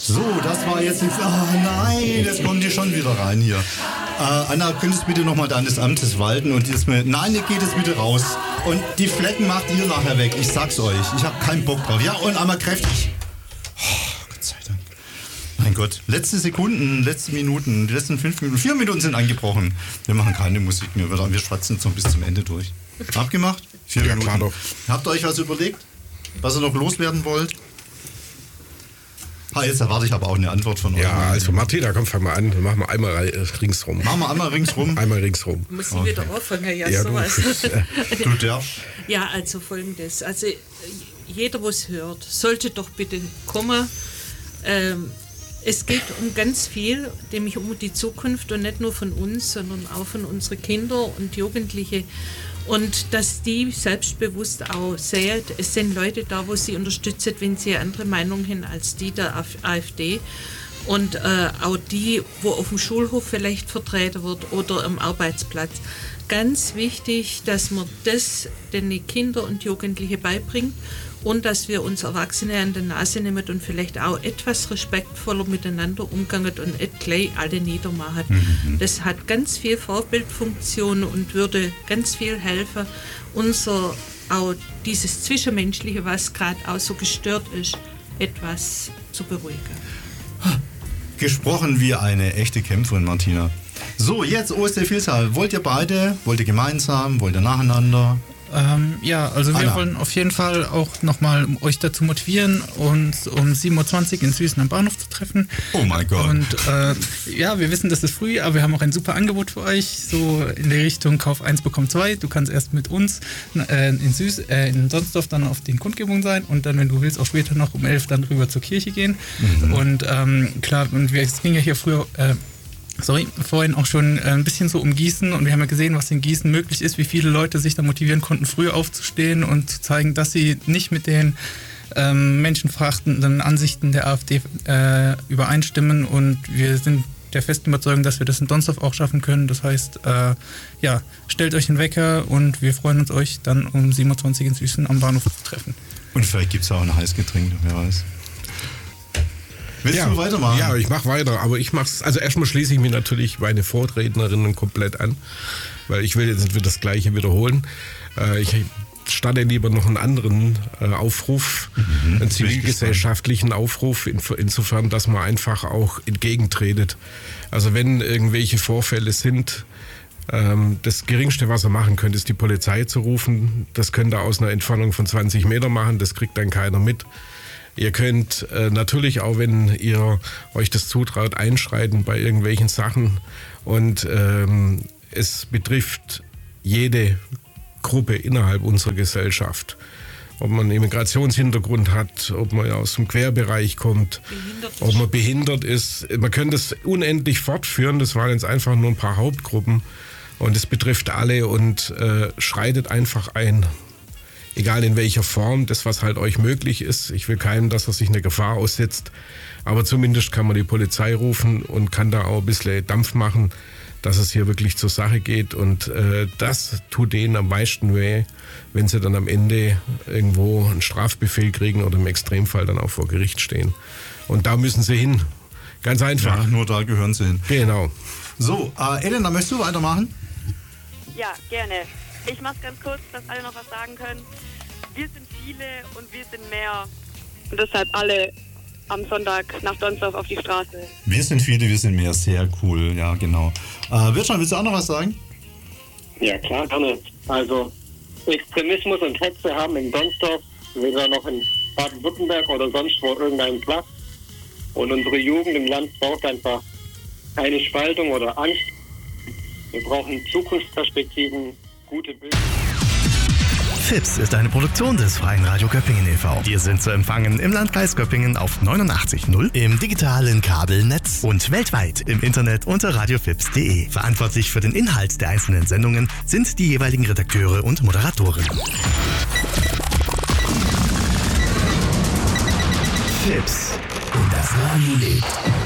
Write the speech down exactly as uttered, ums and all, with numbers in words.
So, das war jetzt nichts. Oh nein, jetzt kommen die schon wieder rein hier. Äh, Anna, könntest du bitte nochmal deines Amtes walten und dieses mit. Nein, ihr geht jetzt bitte raus. Und die Flecken macht ihr nachher weg. Ich sag's euch. Ich habe keinen Bock drauf. Ja, und einmal kräftig. Oh, Gott sei Dank. Mein Gott. Letzte Sekunden, letzte Minuten, die letzten fünf Minuten, vier Minuten sind angebrochen. Wir machen keine Musik mehr. Wir schwatzen jetzt noch bis zum Ende durch. Abgemacht? Vier ja, Minuten. Klar doch. Habt ihr euch was überlegt? Was ihr noch loswerden wollt? Ah, jetzt erwarte ich aber auch eine Antwort von euch. Ja, also Martina, komm, fang mal an. Dann machen wir einmal ringsrum. Machen wir einmal ringsrum? Einmal ringsrum. Muss ich okay. wieder anfangen? Ja, ja sowas. Du, du darfst. Ja, also folgendes. Also jeder, was hört, sollte doch bitte kommen. Ähm, es geht um ganz viel, nämlich um die Zukunft und nicht nur von uns, sondern auch von unseren Kindern und Jugendlichen. Und dass die selbstbewusst auch sehen, es sind Leute da, wo sie unterstützen, wenn sie eine andere Meinung haben als die der AfD. Und äh, auch die, wo auf dem Schulhof vielleicht vertreten wird oder am Arbeitsplatz. Ganz wichtig, dass man das den Kindern und Jugendlichen beibringt und dass wir uns Erwachsene an der Nase nehmen und vielleicht auch etwas respektvoller miteinander umgehen und nicht gleich alle niedermachen. Mhm. Das hat ganz viel Vorbildfunktion und würde ganz viel helfen, unser auch dieses Zwischenmenschliche, was gerade auch so gestört ist, etwas zu beruhigen. Gesprochen wie eine echte Kämpferin, Martina. So, jetzt O S der Vielzahl. Wollt ihr beide? Wollt ihr gemeinsam? Wollt ihr nacheinander? Ähm, ja, also wir Anna. wollen auf jeden Fall auch nochmal um euch dazu motivieren, uns um sieben Uhr zwanzig in Süßen am Bahnhof zu treffen. Oh mein Gott. Und äh, ja, wir wissen, das ist früh, aber wir haben auch ein super Angebot für euch, so in der Richtung Kauf eins, bekomm zwei. Du kannst erst mit uns äh, in Süß, äh, in Sonsdorf dann auf den Kundgebungen sein und dann, wenn du willst, auch später noch um elf dann rüber zur Kirche gehen. Mhm. Und ähm, klar, und wir, es ging ja hier früher... Äh, Sorry, vorhin auch schon ein bisschen so um Gießen und wir haben ja gesehen, was in Gießen möglich ist, wie viele Leute sich da motivieren konnten, früh aufzustehen und zu zeigen, dass sie nicht mit den ähm, menschenverachtenden Ansichten der AfD äh, übereinstimmen und wir sind der festen Überzeugung, dass wir das in Donsdorf auch schaffen können. Das heißt, äh, ja, stellt euch einen Wecker und wir freuen uns, euch dann um sieben Uhr zwanzig in Süßen am Bahnhof zu treffen. Und vielleicht gibt es auch ein Heißgetränk, wer weiß. Willst ja, du weitermachen? Ja, ich mache weiter, aber ich mache es, also erstmal schließe ich mich natürlich meine Vorrednerinnen komplett an, weil ich will jetzt nicht das Gleiche wiederholen. Äh, ich starte lieber noch einen anderen äh, Aufruf, mhm, einen zivilgesellschaftlichen Aufruf, in, insofern, dass man einfach auch entgegentretet. Also wenn irgendwelche Vorfälle sind, ähm, das Geringste, was ihr machen könnt, ist die Polizei zu rufen. Das könnt ihr aus einer Entfernung von zwanzig Meter machen, das kriegt dann keiner mit. Ihr könnt äh, natürlich auch, wenn ihr euch das zutraut, einschreiten bei irgendwelchen Sachen. Und ähm, es betrifft jede Gruppe innerhalb unserer Gesellschaft. Ob man einen Immigrationshintergrund hat, ob man aus dem Querbereich kommt, ob man behindert ist. Man könnte es unendlich fortführen. Das waren jetzt einfach nur ein paar Hauptgruppen. Und es betrifft alle und äh, schreitet einfach ein. Egal in welcher Form, das was halt euch möglich ist. Ich will keinem, dass er sich eine Gefahr aussetzt. Aber zumindest kann man die Polizei rufen und kann da auch ein bisschen Dampf machen, dass es hier wirklich zur Sache geht. Und äh, das tut denen am meisten weh, wenn sie dann am Ende irgendwo einen Strafbefehl kriegen oder im Extremfall dann auch vor Gericht stehen. Und da müssen sie hin. Ganz einfach. Ja, nur da gehören sie hin. Genau. So, äh, Elena, möchtest du weitermachen? Ja, gerne. Ich mach's ganz kurz, dass alle noch was sagen können. Wir sind viele und wir sind mehr. Und deshalb alle am Sonntag nach Donsdorf auf die Straße. Wir sind viele, wir sind mehr. Sehr cool, ja, genau. Äh, Wirtschan, willst du auch noch was sagen? Ja, klar, gerne. Also, Extremismus und Hetze haben in Donsdorf, weder noch in Baden-Württemberg oder sonst wo irgendeinen Platz. Und unsere Jugend im Land braucht einfach keine Spaltung oder Angst. Wir brauchen Zukunftsperspektiven, gute Bildung. Fips ist eine Produktion des Freien Radio Göppingen e V Wir sind zu empfangen im Landkreis Göppingen auf neunundachtzig Komma null, im digitalen Kabelnetz und weltweit im Internet unter radiofips punkt de. Verantwortlich für den Inhalt der einzelnen Sendungen sind die jeweiligen Redakteure und Moderatoren. Fips. Und das Radio lebt.